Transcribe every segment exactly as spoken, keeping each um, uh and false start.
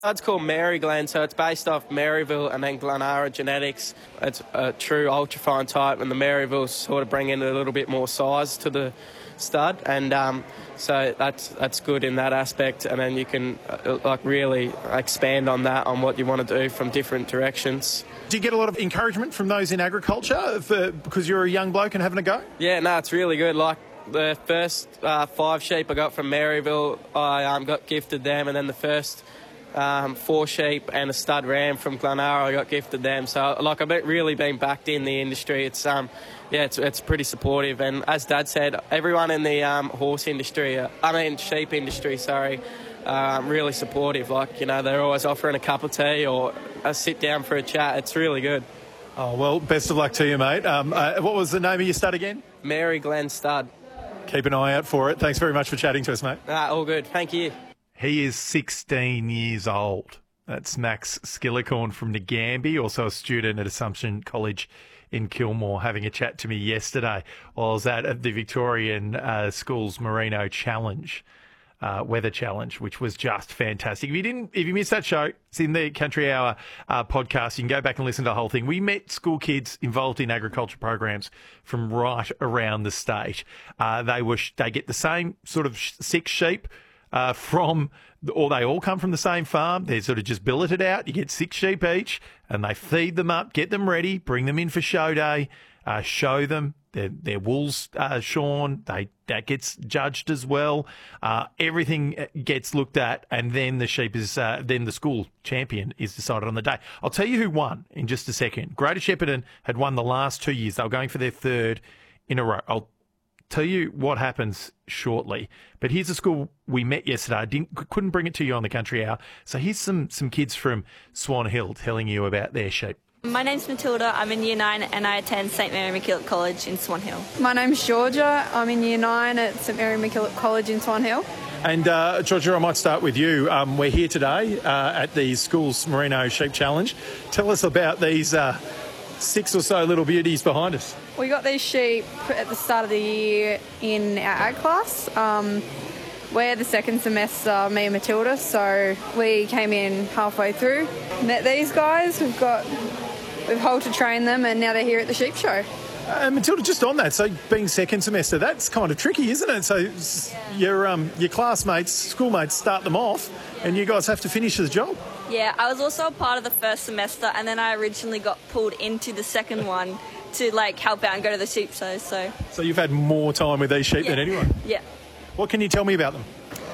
It's called Mary Glen, so it's based off Maryville and then Glenara genetics. It's a true ultrafine type, and the Maryvilles sort of bring in a little bit more size to the stud, and um, so that's that's good in that aspect. And then you can uh, like really expand on that on what you want to do from different directions. Do you get a lot of encouragement from those in agriculture for, because you're a young bloke and having a go? Yeah, no, it's really good. Like the first uh, five sheep I got from Maryville, I um, got gifted them, and then the first Um, four sheep and a stud ram from Glenara, I got gifted them. So, like, I've been, really been backed in the industry. It's, um, yeah, it's it's pretty supportive. And as Dad said, everyone in the um, horse industry, uh, I mean sheep industry, sorry, um, really supportive. Like, you know, they're always offering a cup of tea or a sit down for a chat. It's really good. Oh, well, best of luck to you, mate. Um, uh, what was the name of your stud again? Mary Glen Stud. Keep an eye out for it. Thanks very much for chatting to us, mate. Uh, all good. Thank you. He is sixteen years old. That's Max Skillicorn from Nagambie, also a student at Assumption College in Kilmore, having a chat to me yesterday while I was at the Victorian uh, Schools Merino Challenge, uh, Weather Challenge, which was just fantastic. If you didn't, if you missed that show, it's in the Country Hour uh, podcast. You can go back and listen to the whole thing. We met school kids involved in agriculture programs from right around the state. Uh, they were they get the same sort of six sheep. Uh, from, or they all come from the same farm. They're sort of just billeted out. You get six sheep each, and they feed them up, get them ready, bring them in for show day, uh, show them their, their wool's uh, shorn. They that gets judged as well. Uh, everything gets looked at, and then the sheep is uh, then the school champion is decided on the day. I'll tell you who won in just a second. Greater Shepparton had won the last two years. They were going for their third in a row. I'll tell you what happens shortly. But here's a school we met yesterday. I didn't, couldn't bring it to you on the Country Hour. So here's some, some kids from Swan Hill telling you about their sheep. My name's Matilda. I'm in Year nine and I attend St Mary MacKillop College in Swan Hill. My name's Georgia. I'm in Year nine at St Mary MacKillop College in Swan Hill. And uh, Georgia, I might start with you. Um, we're here today uh, at the Schools Merino Sheep Challenge. Tell us about these uh, six or so little beauties behind us. We got these sheep at the start of the year in our ag class. Um, we're the second semester, me and Matilda, so we came in halfway through. Met these guys. We've got we've halter trained them, and now they're here at the sheep show. Uh, Matilda, just on that, so being second semester, that's kind of tricky, isn't it? So yeah. your um, your classmates, schoolmates start them off, and you guys have to finish the job. Yeah, I was also a part of the first semester, and then I originally got pulled into the second one to like help out and go to the sheep show. So, so you've had more time with these sheep yeah. than anyone. Yeah. What can you tell me about them?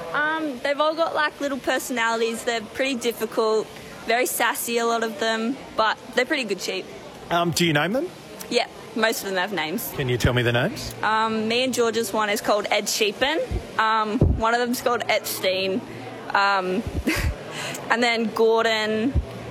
Um, they've all got like little personalities. They're pretty difficult, very sassy, a lot of them, but they're pretty good sheep. Um, do you name them? Yeah, most of them have names. Can you tell me the names? Um, me and George's one is called Ed Sheepen. Um, one of them's called Epstein. Um, and then Gordon,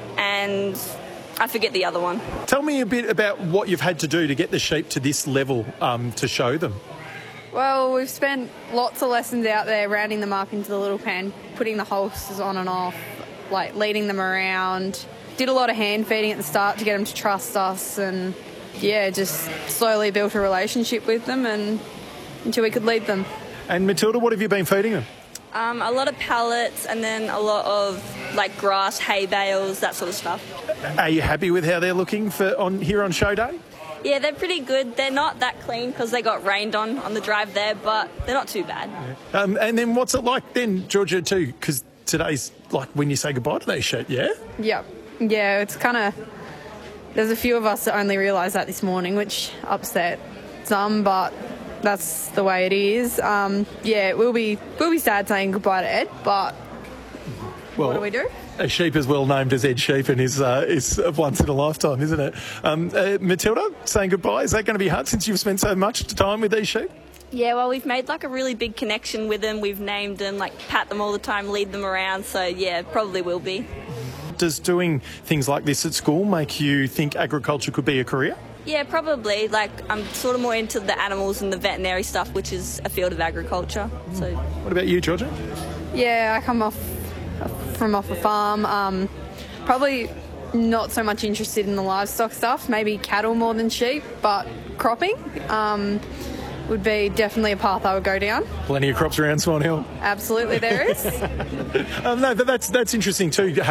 and I forget the other one. Tell me a bit about what you've had to do to get the sheep to this level um, to show them. Well, we've spent lots of lessons out there rounding them up into the little pen, putting the holsters on and off, like leading them around. Did a lot of hand feeding at the start to get them to trust us, and yeah, just slowly built a relationship with them and until we could lead them. And Matilda, what have you been feeding them? Um, a lot of pellets, and then a lot of like grass, hay bales, that sort of stuff. Are you happy with how they're looking for on here on show day? Yeah, they're pretty good. They're not that clean because they got rained on on the drive there, but they're not too bad. Yeah. Um, and then what's it like then, Georgia, too? Because today's like when you say goodbye to those sheep, yeah? Yeah. Yeah, it's kind of... There's a few of us that only realised that this morning, which upset some, but that's the way it is. Um, yeah, we'll be we'll be sad saying goodbye to Ed, but well, what do we do? A sheep as well named as Ed Sheepen is uh, is once in a lifetime, isn't it? Um, uh, Matilda, saying goodbye, is that going to be hard since you've spent so much time with these sheep? Yeah, well, we've made like a really big connection with them. We've named them, like pat them all the time, lead them around. So yeah, probably will be. Does doing things like this at school make you think agriculture could be a career? Yeah, probably. Like, I'm sort of more into the animals and the veterinary stuff, which is a field of agriculture. So. What about you, Georgia? Yeah, I come off from off a farm. Um, probably not so much interested in the livestock stuff. Maybe cattle more than sheep, but cropping um, would be definitely a path I would go down. Plenty of crops around Swan Hill. Absolutely, there is. um, no, but that's that's interesting too.